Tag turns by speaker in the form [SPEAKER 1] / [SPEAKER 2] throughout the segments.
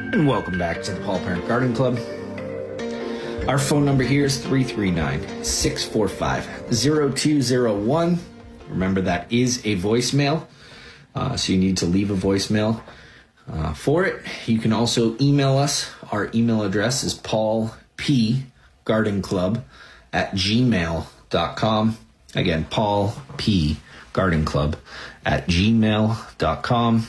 [SPEAKER 1] And welcome back to the Paul Parent Garden Club. Our phone number here is 339-645-0201. Remember, that is a voicemail, so you need to leave a voicemail for it. You can also email us. Our email address is paulpgardenclub@gmail.com. Again, paulpgardenclub@gmail.com.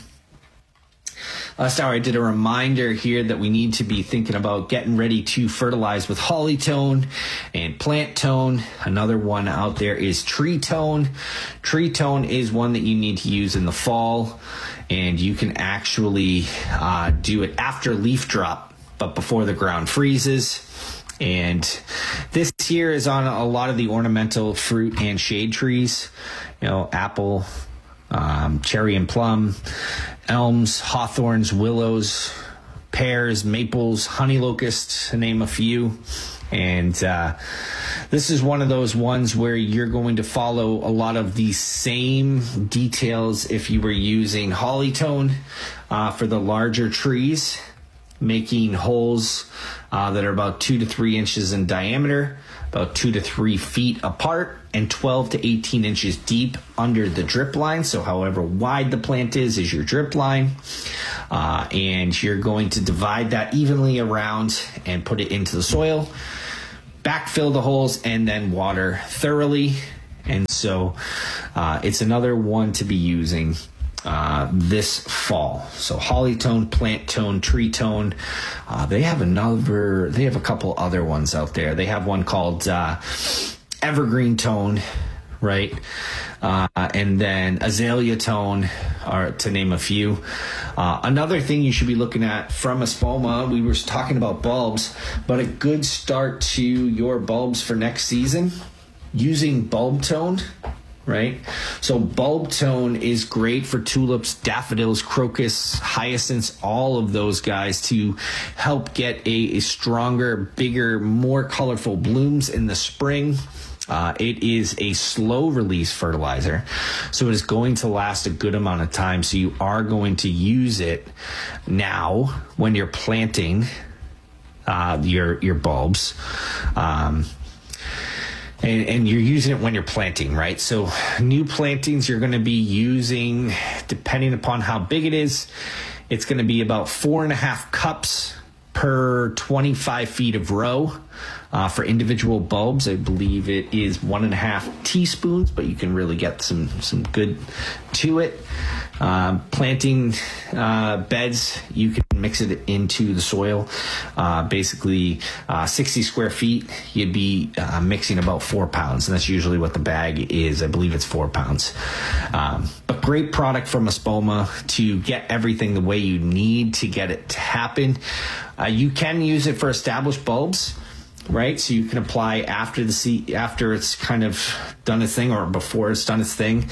[SPEAKER 1] Last hour I did a reminder here that we need to be thinking about getting ready to fertilize with Holly Tone and Plant Tone. Another one out there is Tree Tone. Tree Tone is one that you need to use in the fall, and you can actually do it after leaf drop, but before the ground freezes. And this here is on a lot of the ornamental fruit and shade trees, apple, cherry and plum, elms, hawthorns, willows, pears, maples, honey locusts, to name a few. And this is one of those ones where you're going to follow a lot of the same details if you were using Holly Tone for the larger trees, making holes that are about 2 to 3 inches in diameter, about 2 to 3 feet apart, and 12 to 18 inches deep under the drip line. So however wide the plant is your drip line. And you're going to divide that evenly around and put it into the soil, backfill the holes, and then water thoroughly. And so it's another one to be using this fall. So Holly Tone, Plant Tone, Tree Tone. They have a couple other ones out there. They have one called Evergreen Tone, right? And then Azalea Tone, to name a few. Another thing you should be looking at from Espoma, we were talking about bulbs, but a good start to your bulbs for next season, using Bulb Tone. Right? So Bulb Tone is great for tulips, daffodils, crocus, hyacinths, all of those guys, to help get a stronger, bigger, more colorful blooms in the spring. It is a slow release fertilizer, so it is going to last a good amount of time. So you are going to use it now when you're planting your bulbs. And you're using it when you're planting, right? So new plantings, you're going to be using, depending upon how big it is, it's going to be about 4.5 cups per 25 feet of row. For individual bulbs, I believe it is 1.5 teaspoons, but you can really get some good to it. Planting beds, you can mix it into the soil. Basically, 60 square feet, you'd be mixing about 4 pounds, and that's usually what the bag is. I believe it's 4 pounds. But great product from Espoma to get everything the way you need to get it to happen. You can use it for established bulbs, right? So you can apply after it's kind of done its thing, or before it's done its thing.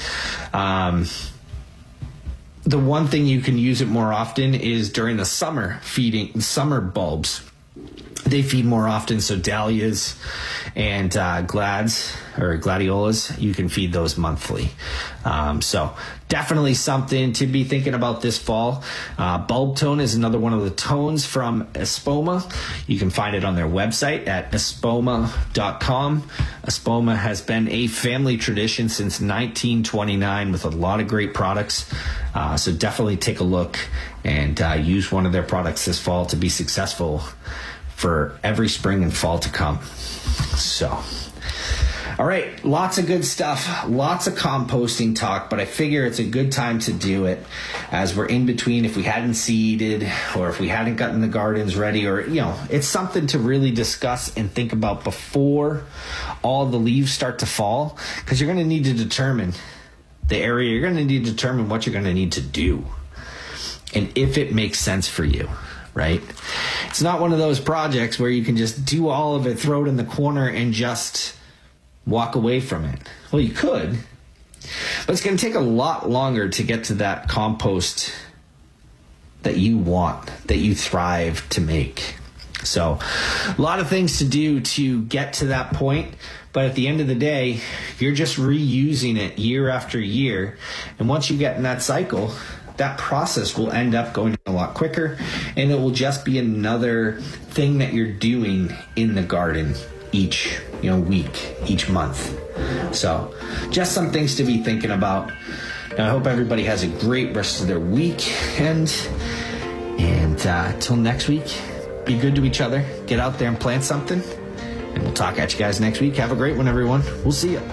[SPEAKER 1] The one thing you can use it more often is during the summer bulbs. They feed more often, so dahlias and gladiolas, you can feed those monthly. So definitely something to be thinking about this fall. Bulb Tone is another one of the tones from Espoma. You can find it on their website at espoma.com. Espoma has been a family tradition since 1929 with a lot of great products. So definitely take a look and use one of their products this fall to be successful for every spring and fall to come. So, all right, lots of good stuff, lots of composting talk, but I figure it's a good time to do it as we're in between. If we hadn't seeded, or if we hadn't gotten the gardens ready, or, it's something to really discuss and think about before all the leaves start to fall, because you're going to need to determine the area. You're going to need to determine what you're going to need to do and if it makes sense for you. Right? It's not one of those projects where you can just do all of it, throw it in the corner, and just walk away from it. Well, you could, but it's going to take a lot longer to get to that compost that you want, that you thrive to make. So a lot of things to do to get to that point. But at the end of the day, you're just reusing it year after year. And once you get in that cycle, that process will end up going a lot quicker, and it will just be another thing that you're doing in the garden each week, each month. So just some things to be thinking about. Now, I hope everybody has a great rest of their weekend, and till next week, be good to each other, get out there and plant something, and we'll talk at you guys next week. Have a great one, everyone. We'll see you.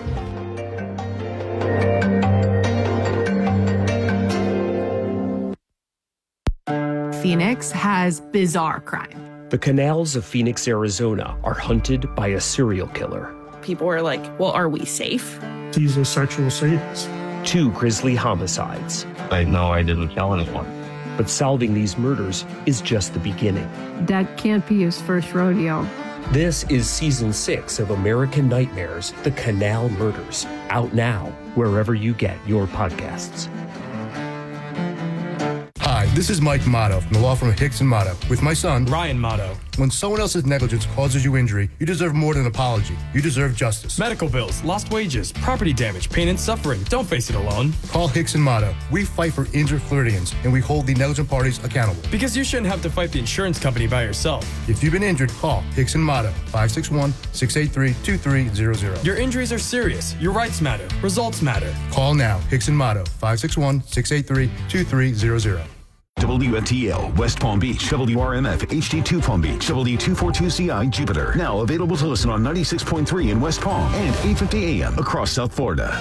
[SPEAKER 2] Phoenix has bizarre crime.
[SPEAKER 3] The canals of Phoenix, Arizona are hunted by a serial killer.
[SPEAKER 2] People were like, well, are we safe?
[SPEAKER 4] These are sexual sadists.
[SPEAKER 3] 2 grisly homicides.
[SPEAKER 5] I know I didn't kill anyone.
[SPEAKER 3] But solving these murders is just the beginning.
[SPEAKER 6] That can't be his first rodeo.
[SPEAKER 3] This is Season 6 of American Nightmares, The Canal Murders. Out now, wherever you get your podcasts.
[SPEAKER 7] Hi, this is Mike Motto from the law firm of Hicks & Motto with my son,
[SPEAKER 8] Ryan Motto.
[SPEAKER 7] When someone else's negligence causes you injury, you deserve more than an apology. You deserve justice.
[SPEAKER 8] Medical bills, lost wages, property damage, pain and suffering. Don't face it alone.
[SPEAKER 7] Call Hicks & Motto. We fight for injured Floridians, and we hold the negligent parties accountable.
[SPEAKER 8] Because you shouldn't have to fight the insurance company by yourself.
[SPEAKER 7] If you've been injured, call Hicks & Motto, 561-683-2300.
[SPEAKER 8] Your injuries are serious. Your rights matter. Results matter.
[SPEAKER 7] Call now, Hicks & Motto, 561-683-2300.
[SPEAKER 9] WFTL West Palm Beach, WRMF HD2 Palm Beach, W242CI Jupiter. Now available to listen on 96.3 in West Palm and 850 AM across South Florida.